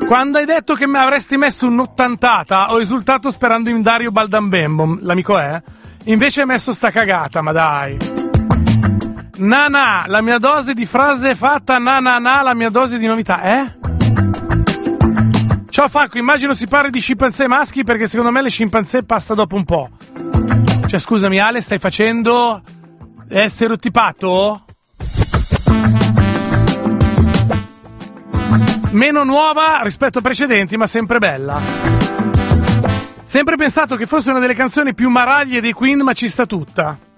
Quando hai detto che mi avresti messo un'ottantata, ho esultato sperando in Dario Baldambembo, l'amico è. Invece hai messo sta cagata, ma dai. Na, la mia dose di frase fatta, na, la mia dose di novità, Ciao Facco, immagino si parli di scimpanzé maschi perché secondo me le scimpanzé passa dopo un po'. Cioè, scusami Ale, stai facendo... È stereotipato? Meno nuova rispetto a precedenti, ma sempre bella. Sempre pensato che fosse una delle canzoni più maraglie dei Queen, ma ci sta tutta.